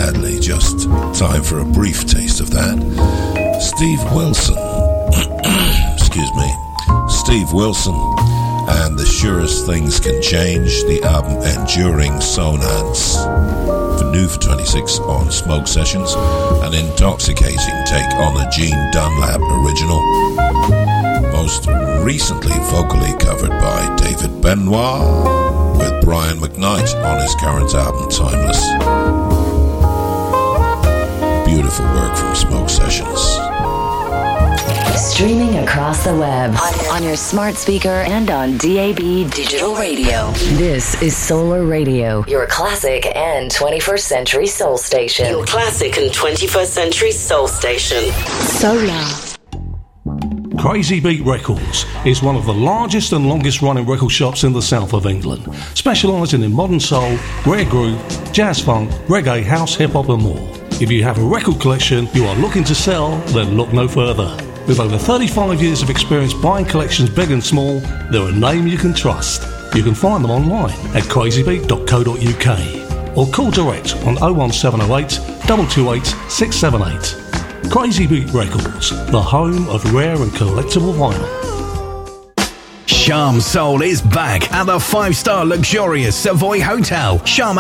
sadly, just time for a brief taste of that. Steve Wilson, excuse me, Steve Wilson, and The Surest Things Can Change, the album Enduring Sonance. New for 26 on Smoke Sessions, an intoxicating take on a Gene Dunlap original. Most recently vocally covered by David Benoit, with Brian McKnight on his current album Timeless. Beautiful work from Smoke Sessions. Streaming across the web, on your smart speaker and on DAB Digital Radio. This is Solar Radio, your classic and 21st century soul station. Your classic and 21st century soul station. Solar. Crazy Beat Records is one of the largest and longest running record shops in the south of England, specialising in modern soul, rare groove, jazz funk, reggae, house, hip hop and more. If you have a record collection you are looking to sell, then look no further. With over 35 years of experience buying collections big and small, they're a name you can trust. You can find them online at crazybeat.co.uk or call direct on 01708 228 678. Crazy Beat Records, the home of rare and collectible vinyl. Charm Soul is back at the 5-star luxurious Savoy Hotel. Charm